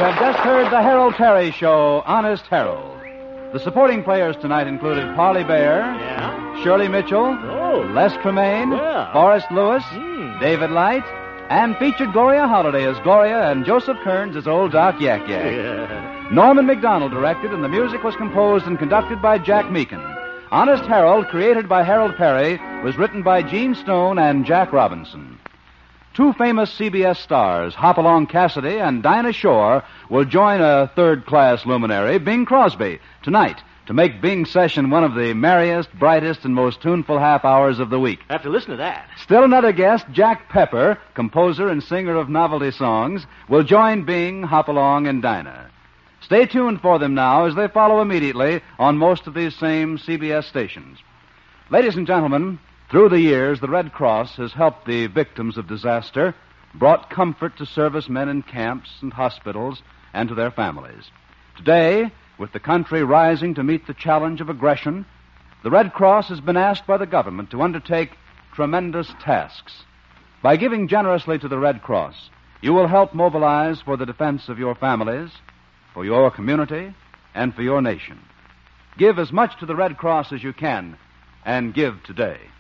have just heard the Harold Perry Show, Honest Harold. The supporting players tonight included Parley Bear, Yeah? Shirley Mitchell, Les Tremaine, Yeah. Forrest Lewis, David Light, and featured Gloria Holliday as Gloria and Joseph Kearns as Old Doc Yak Yak. Yeah. Norman McDonald directed, and the music was composed and conducted by Jack Meakin. Honest Harold, created by Harold Perry, was written by Gene Stone and Jack Robinson. Two famous CBS stars, Hopalong Cassidy and Dinah Shore, will join a third-class luminary, Bing Crosby, tonight to make Bing's session one of the merriest, brightest, and most tuneful half hours of the week. I have to listen to that. Still another guest, Jack Pepper, composer and singer of novelty songs, will join Bing, Hopalong, and Dinah. Stay tuned for them now as they follow immediately on most of these same CBS stations. Ladies and gentlemen, through the years, the Red Cross has helped the victims of disaster, brought comfort to servicemen in camps and hospitals, and to their families. Today, with the country rising to meet the challenge of aggression, the Red Cross has been asked by the government to undertake tremendous tasks. By giving generously to the Red Cross, you will help mobilize for the defense of your families, for your community, and for your nation. Give as much to the Red Cross as you can, and give today.